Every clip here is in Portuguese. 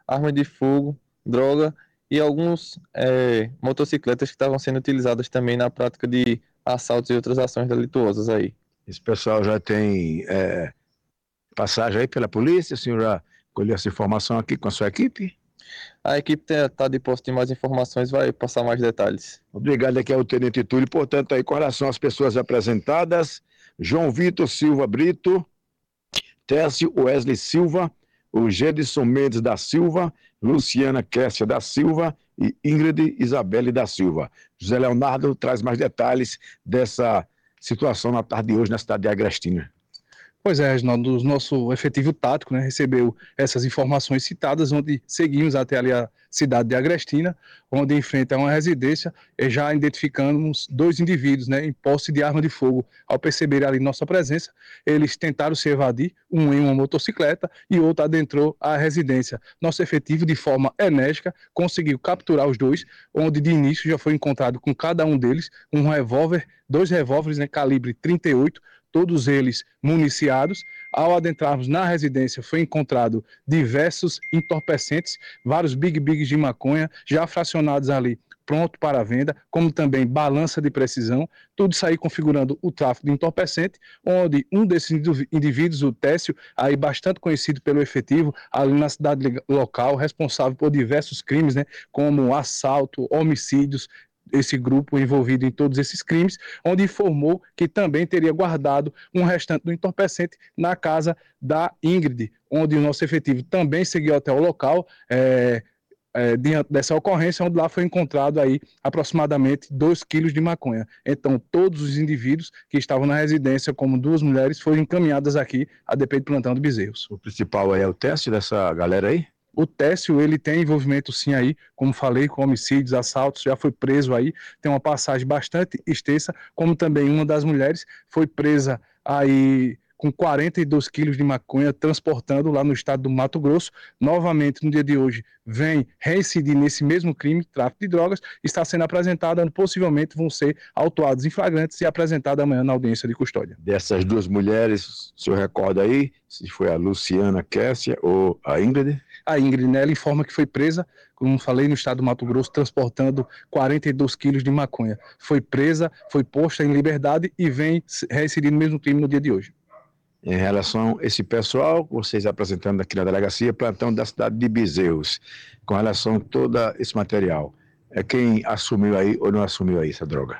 armas de fogo, droga e alguns motocicletas que estavam sendo utilizadas também na prática de assaltos e outras ações delituosas aí. Esse pessoal já tem passagem aí pela polícia? O senhor já colheu essa informação aqui com a sua equipe? A equipe está de posse de mais informações, vai passar mais detalhes. Obrigado, aqui é o Tenente Túlio. Portanto, aí com relação às pessoas apresentadas, João Vitor Silva Brito, Técio Wesley Silva, o Gedson Mendes da Silva, Luciana Kessia da Silva e Ingrid Isabelle da Silva. José Leonardo traz mais detalhes dessa situação na tarde de hoje na cidade de Agrestina. Pois é, Reginaldo, o nosso efetivo tático, né, recebeu essas informações citadas, onde seguimos até ali a cidade de Agrestina, onde em frente a uma residência, já identificamos 2 indivíduos, né, em posse de arma de fogo. Ao perceber ali nossa presença, eles tentaram se evadir, um em uma motocicleta e outro adentrou a residência. Nosso efetivo, de forma enérgica, conseguiu capturar os 2, onde de início já foi encontrado com cada um deles um revólver, 2 revólveres, né, calibre 38, todos eles municiados. Ao adentrarmos na residência, foi encontrado diversos entorpecentes, vários bigs de maconha, já fracionados ali, pronto para venda, como também balança de precisão, tudo isso aí configurando o tráfico de entorpecente, onde um desses indivíduos, o Técio, aí bastante conhecido pelo efetivo, ali na cidade local, responsável por diversos crimes, né, como assalto, homicídios, esse grupo envolvido em todos esses crimes, onde informou que também teria guardado um restante do entorpecente na casa da Ingrid, onde o nosso efetivo também seguiu até o local, diante dessa ocorrência, onde lá foi encontrado aí aproximadamente 2 quilos de maconha. Então, todos os indivíduos que estavam na residência, como 2 mulheres, foram encaminhadas aqui à DP de Plantão de Bezerros. O principal é o teste dessa galera aí? O Técio, ele tem envolvimento sim aí, como falei, com homicídios, assaltos, já foi preso aí, tem uma passagem bastante extensa, como também uma das mulheres foi presa aí com 42 quilos de maconha, transportando lá no estado do Mato Grosso. Novamente, no dia de hoje, vem reincidir nesse mesmo crime, tráfico de drogas, está sendo apresentada, possivelmente vão ser autuados em flagrantes e apresentada amanhã na audiência de custódia. Dessas 2 mulheres, o senhor recorda aí se foi a Luciana Kessia ou a Ingrid? A Ingrid, né, ela informa que foi presa, como falei, no estado do Mato Grosso, transportando 42 quilos de maconha. Foi presa, foi posta em liberdade e vem reincidir no mesmo crime no dia de hoje. Em relação a esse pessoal, vocês apresentando aqui na delegacia, plantão da cidade de Bezerros, com relação a todo esse material, quem assumiu aí ou não assumiu aí essa droga?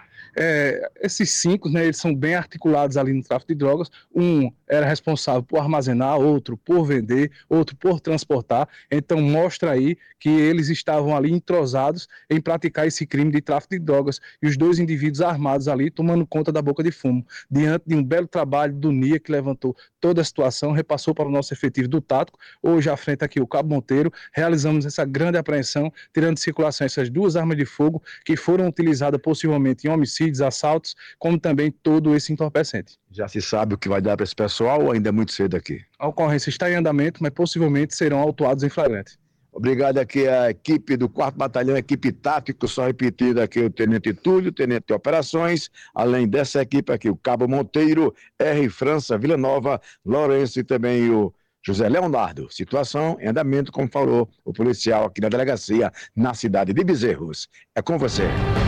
Esses 5, né, eles são bem articulados ali no tráfico de drogas. Um era responsável por armazenar, outro por vender, outro por transportar. Então mostra aí que eles estavam ali entrosados em praticar esse crime de tráfico de drogas, e os 2 indivíduos armados ali tomando conta da boca de fumo. Diante de um belo trabalho do NIA, que levantou toda a situação, repassou para o nosso efetivo do tático, hoje à frente aqui o Cabo Monteiro, realizamos essa grande apreensão, tirando de circulação essas 2 armas de fogo que foram utilizadas possivelmente em homicídios, assaltos, como também todo esse entorpecente. Já se sabe o que vai dar para esse pessoal ou ainda é muito cedo aqui? A ocorrência está em andamento, mas possivelmente serão autuados em flagrante. Obrigado aqui à equipe do 4º Batalhão, equipe tático, só repetido aqui o Tenente Túlio, Tenente de Operações, além dessa equipe aqui, o Cabo Monteiro, R. França, Vila Nova, Lourenço e também o José Leonardo. Situação em andamento, como falou o policial aqui na delegacia, na cidade de Bezerros. É com você.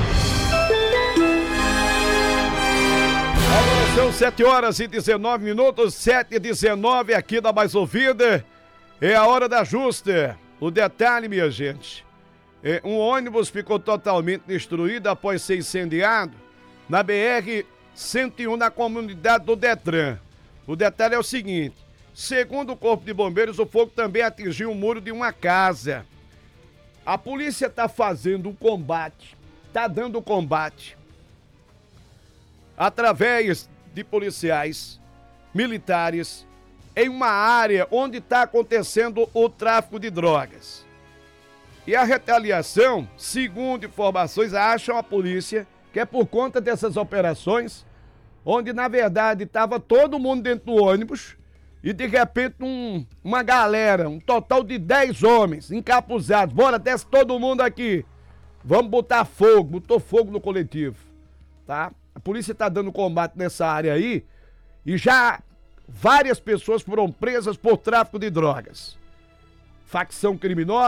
Agora são 7h19, 7h19 aqui da Mais Ouvida. É a hora da justa. O detalhe, minha gente, um ônibus ficou totalmente destruído após ser incendiado na BR-101, na comunidade do Detran. O detalhe é o seguinte: segundo o Corpo de Bombeiros, o fogo também atingiu o muro de uma casa. A polícia está fazendo um combate, está dando combate através de policiais militares em uma área onde está acontecendo o tráfico de drogas. E a retaliação, segundo informações, acham a polícia que é por conta dessas operações, onde na verdade estava todo mundo dentro do ônibus e de repente uma galera, um total de 10 homens encapuzados, bora, desce todo mundo aqui, vamos botar fogo, botou fogo no coletivo, tá? A polícia está dando combate nessa área aí e já várias pessoas foram presas por tráfico de drogas. Facção criminosa